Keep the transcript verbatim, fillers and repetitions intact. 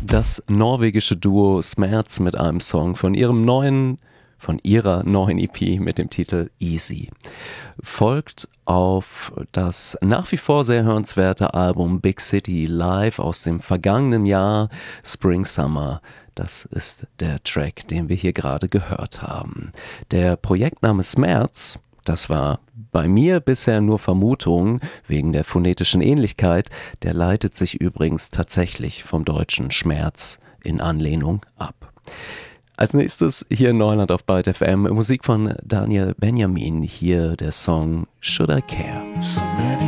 Das norwegische Duo Smerz mit einem Song von ihrem neuen, von ihrer neuen E P mit dem Titel Easy. Folgt auf das nach wie vor sehr hörenswerte Album Big City Live aus dem vergangenen Jahr Spring Summer. Das ist der Track, den wir hier gerade gehört haben. Der Projektname Smerz, das war bei mir bisher nur Vermutung wegen der phonetischen Ähnlichkeit, der leitet sich übrigens tatsächlich vom deutschen Schmerz in Anlehnung ab. Als nächstes hier in Neuland auf Byte F M Musik von Daniel Benjamin, hier der Song Should I Care. So many